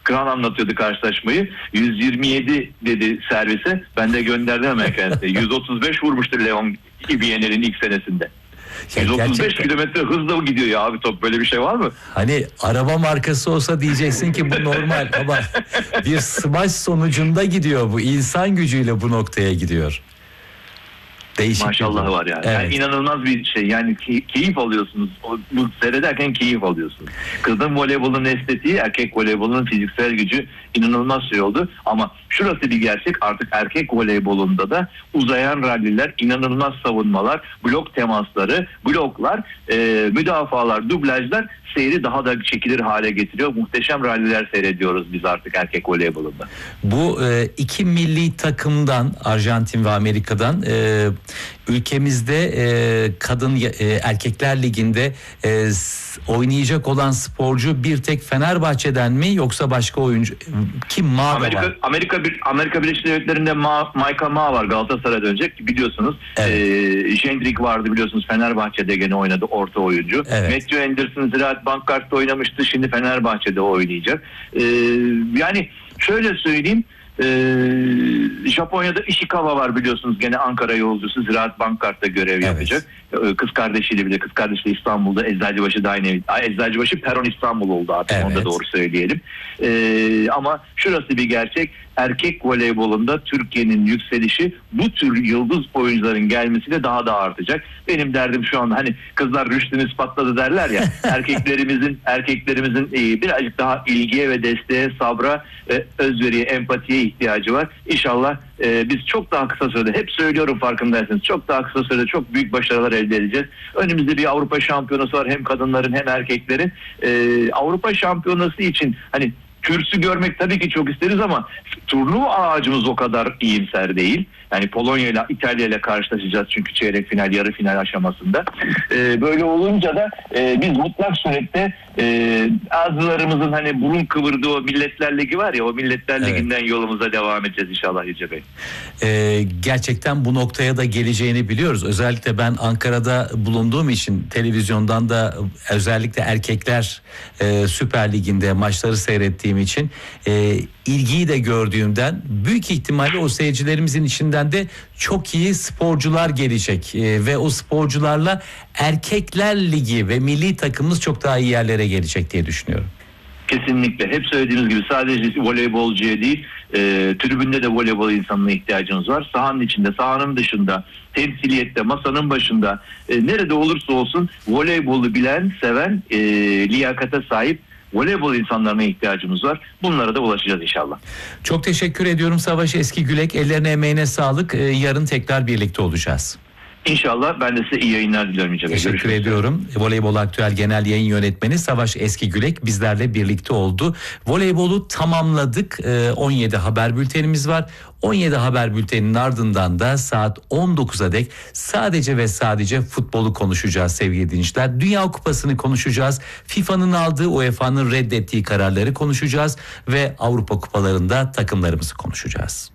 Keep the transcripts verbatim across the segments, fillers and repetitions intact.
Kral anlatıyordu karşılaşmayı. yüz yirmi yedi dedi servise. Ben de gönderdim hemen kendisine. yüz otuz beş vurmuştur Leon Vianney'in ilk senesinde. Ya yüz otuz beş gerçekten kilometre hızla mı gidiyor ya abi top, böyle bir şey var mı? Hani araba markası olsa diyeceksin ki bu normal ama bir smaç sonucunda gidiyor bu. İnsan gücüyle bu noktaya gidiyor. Değişik Maşallah var yani. Evet. Yani inanılmaz bir şey. Yani keyif alıyorsunuz. O, bu seyrederken keyif alıyorsunuz. Kadın voleybolunun estetiği, erkek voleybolunun fiziksel gücü inanılmaz şey oldu. Ama şurası bir gerçek, artık erkek voleybolunda da uzayan ralliler, inanılmaz savunmalar, blok temasları, bloklar, e, müdafalar, dublajlar seyri daha da çekilir hale getiriyor. Muhteşem ralliler seyrediyoruz biz artık erkek voleybolunda. Bu e, iki milli takımdan, Arjantin ve Amerika'dan e, ülkemizde e, kadın e, erkekler liginde e, oynayacak olan sporcu bir tek Fenerbahçe'den mi, yoksa başka oyuncu kim? Ma Amerika var. Amerika Amerika Birleşik Devletleri'nde Ma, Michael Ma var, Galatasaray'a dönecek biliyorsunuz. Evet. E, Jendrik vardı biliyorsunuz, Fenerbahçe'de gene oynadı, orta oyuncu. Evet. Matthew Anderson Ziraat Bankart'ta oynamıştı, şimdi Fenerbahçe'de oynayacak. E, yani şöyle söyleyeyim. Ee, Japonya'da Ishikawa var biliyorsunuz, gene Ankara yolcusu, Ziraat Bankart'ta görev evet. yapacak. Ee, kız kardeşiyle, bir de kız kardeşiyle İstanbul'da, Eczacıbaşı Dynamit, Eczacıbaşı Peron İstanbul oldu artık, evet. onu da doğru söyleyelim. Ee, ama şurası bir gerçek, erkek voleybolunda Türkiye'nin yükselişi bu tür yıldız oyuncuların gelmesiyle daha da artacak. Benim derdim şu anda, hani kızlar rüştünü ispatladı derler ya, erkeklerimizin erkeklerimizin birazcık daha ilgiye ve desteğe, sabra, özveriye, empatiye ihtiyacı var. İnşallah e, biz çok daha kısa sürede, hep söylüyorum farkındaysanız, çok daha kısa sürede çok büyük başarılar elde edeceğiz. Önümüzde bir Avrupa şampiyonası var, hem kadınların hem erkeklerin. E, Avrupa şampiyonası için hani kürsü görmek tabii ki çok isteriz ama turnuva ağacımız o kadar iyimser değil. Yani Polonya ile İtalya ile karşılaşacağız çünkü çeyrek final, yarı final aşamasında. Ee, böyle olunca da e, biz mutlak surette e, ağızlarımızın hani burun kıvırdığı o Milletler Ligi var ya, o Milletler evet. Ligi'nden yolumuza devam edeceğiz inşallah Yüce Bey. Ee, gerçekten bu noktaya da geleceğini biliyoruz. Özellikle ben Ankara'da bulunduğum için televizyondan da özellikle erkekler e, Süper Ligi'nde maçları seyrettiğim için e, ilgiyi de gördüğümden büyük ihtimalle o seyircilerimizin içinden de çok iyi sporcular gelecek e, ve o sporcularla Erkekler Ligi ve milli takımımız çok daha iyi yerlere gelecek diye düşünüyorum. Kesinlikle. Hep söylediğimiz gibi sadece voleybolcuya değil, e, tribünde de voleybol insanına ihtiyacımız var. Sahanın içinde, sahanın dışında, temsiliyette, masanın başında, e, nerede olursa olsun voleybolu bilen, seven, e, liyakate sahip voleybol insanlarına ihtiyacımız var. Bunlara da ulaşacağız inşallah. Çok teşekkür ediyorum Savaş Eskigülek. Ellerine emeğine sağlık. Ee, yarın tekrar birlikte olacağız. İnşallah, ben de size iyi yayınlar diliyorum. Teşekkür Görüşmek ediyorum. Üzere. Voleybol Aktüel Genel Yayın Yönetmeni Savaş Eskigülek bizlerle birlikte oldu. Voleybolu tamamladık. Ee, on yedi haber bültenimiz var. on yedi haber bülteninin ardından da saat on dokuza dek sadece ve sadece futbolu konuşacağız sevgili dinleyiciler. Dünya Kupası'nı konuşacağız. FIFA'nın aldığı, U E F A'nın reddettiği kararları konuşacağız ve Avrupa Kupalarında takımlarımızı konuşacağız.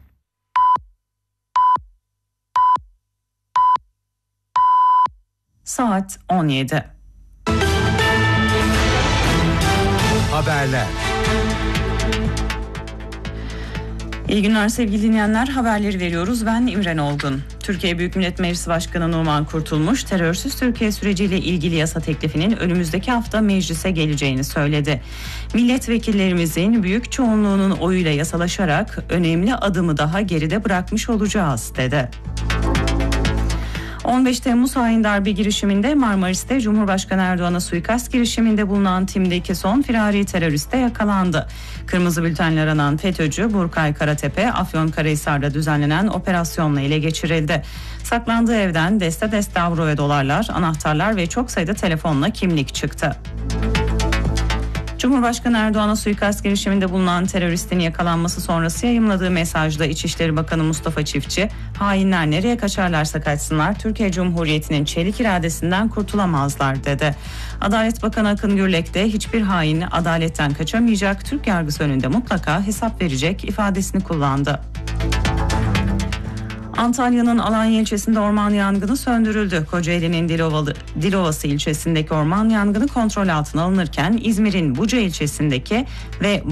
Saat on yedi. Haberler. İyi günler sevgili dinleyenler, haberleri veriyoruz. Ben İmren Olgun. Türkiye Büyük Millet Meclisi Başkanı Numan Kurtulmuş, terörsüz Türkiye süreciyle ilgili yasa teklifinin önümüzdeki hafta meclise geleceğini söyledi. Milletvekillerimizin büyük çoğunluğunun oyuyla yasalaşarak önemli adımı daha geride bırakmış olacağız dedi. on beş Temmuz hain darbe girişiminde Marmaris'te Cumhurbaşkanı Erdoğan'a suikast girişiminde bulunan timdeki son firari terörist de yakalandı. Kırmızı bültenler anan FETÖ'cü Burkay Karatepe, Afyonkarahisar'da düzenlenen operasyonla ele geçirildi. Saklandığı evden deste deste avro ve dolarlar, anahtarlar ve çok sayıda telefonla kimlik çıktı. Cumhurbaşkanı Erdoğan'a suikast girişiminde bulunan teröristin yakalanması sonrası yayımladığı mesajda İçişleri Bakanı Mustafa Çiftçi, hainler nereye kaçarlarsa kaçsınlar, Türkiye Cumhuriyeti'nin çelik iradesinden kurtulamazlar dedi. Adalet Bakanı Akın Gürlek de hiçbir hain adaletten kaçamayacak, Türk yargısı önünde mutlaka hesap verecek ifadesini kullandı. Antalya'nın Alanya ilçesinde orman yangını söndürüldü. Kocaeli'nin Dilovalı, Dilovası ilçesindeki orman yangını kontrol altına alınırken İzmir'in Buca ilçesindeki ve